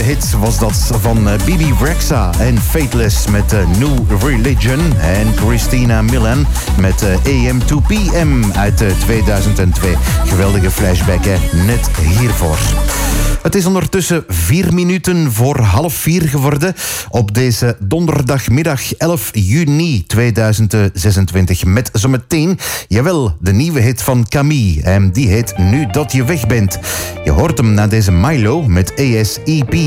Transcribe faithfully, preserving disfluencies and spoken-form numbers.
hit was dat van Bibi Rexha en Fateless met New Religion. En Christina Milian met A M to P M uit tweeduizend twee. Geweldige flashback, hè? Net hiervoor. Het is ondertussen vier minuten voor half vier geworden op deze donderdagmiddag elf juni tweeduizend zesentwintig. Met zometeen, jawel, de nieuwe hit van Camille. En die heet Nu dat je weg bent. Je hoort hem na deze Milo met A S E P.